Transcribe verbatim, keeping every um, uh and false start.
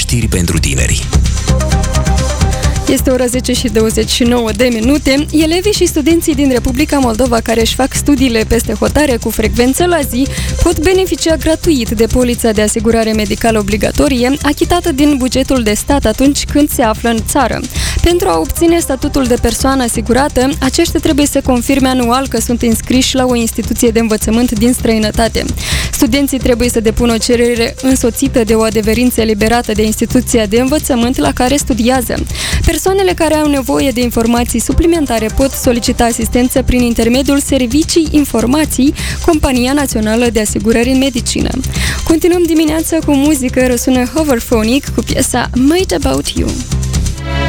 Știri pentru tineri. Este ora zece și douăzeci și nouă de minute. Elevii și studenții din Republica Moldova care își fac studiile peste hotare cu frecvență la zi pot beneficia gratuit de polița de asigurare medicală obligatorie achitată din bugetul de stat atunci când se află în țară. Pentru a obține statutul de persoană asigurată, aceștia trebuie să confirme anual că sunt înscriși la o instituție de învățământ din străinătate. Studenții trebuie să depună o cerere însoțită de o adeverință eliberată de instituția de învățământ la care studiază. Persoanele care au nevoie de informații suplimentare pot solicita asistență prin intermediul Servicii Informații, Compania Națională de Asigurări în Medicină. Continuăm dimineața cu muzică, răsună Hoverphonic cu piesa Made About You.